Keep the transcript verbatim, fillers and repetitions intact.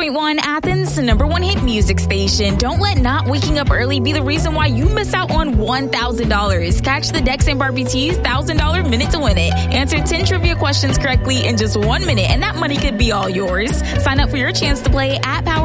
point one, Athens, number one hit music station. Don't let not waking up early be the reason why you miss out on one thousand dollars. Catch the Dex and Barbie T's one thousand dollars minute to win it. Answer ten trivia questions correctly in just one minute, and that money could be all yours. Sign up for your chance to play at Power